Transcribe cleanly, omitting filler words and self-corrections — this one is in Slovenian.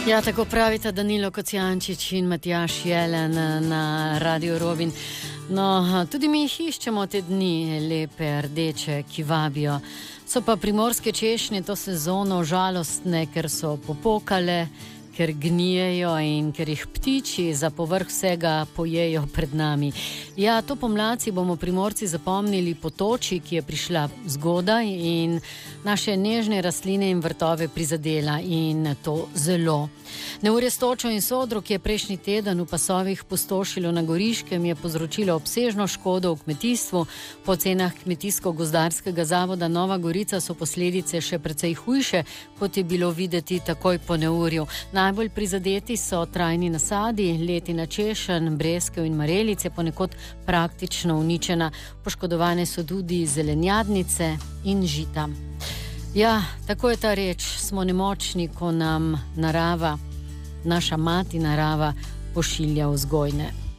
Ja, tako pravita Danilo Kocijančič in Matjaž Jelen na Radio Robin. No, tudi mi jih iščemo te dni, lepe, rdeče, ki vabijo. So pa primorske češnje to sezono žalostne, ker so popokale, ker gnijejo in ker jih ptiči za povrh vsega pojejo pred nami. Ja, to pomlad si bomo Primorci zapomnili po toči, ki je prišla zgodaj in naše nežne rastline in vrtove prizadela, in to zelo. Neurje s točo in sodro, ki je prejšnji teden v pasovih pustošilo na Goriškem, je povzročilo obsežno škodo v kmetijstvu. Po ocenah Kmetijsko-gozdarskega zavoda Nova Gorica so posledice še precej hujše, kot je bilo videti takoj po neurju. Najbolj prizadeti so trajni nasadi, letina češenj, breskev in marelic je ponekod praktično uničena. Poškodovane so tudi zelenjadnice in žita. Ja, tako je ta reč, smo nemočni, ko nam narava, naša mati narava, pošilja vzgojne.